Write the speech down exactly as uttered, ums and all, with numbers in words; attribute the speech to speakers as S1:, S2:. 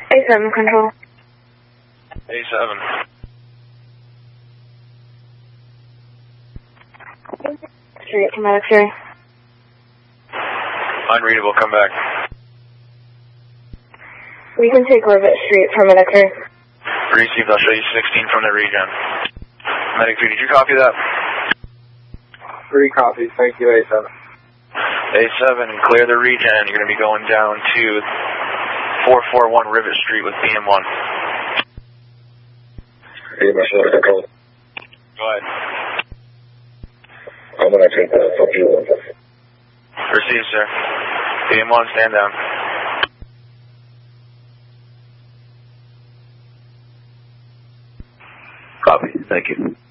S1: A seven control.
S2: A seven.
S1: Street from X-ray.
S2: Unreadable, come back.
S1: We can take Rivet Street from X-ray.
S2: Received, I'll show you sixteen from the regen. Medic three, did you copy that?
S3: Three copies, thank you, A seven.
S2: A seven, clear the regen. You're going to be going down to four four one Rivet Street with B M one.
S4: B M one shoulder control.
S2: Go ahead.
S4: I'm going to take the fuck you one.
S2: Received, sir. B M one, stand down.
S4: Copy, thank you.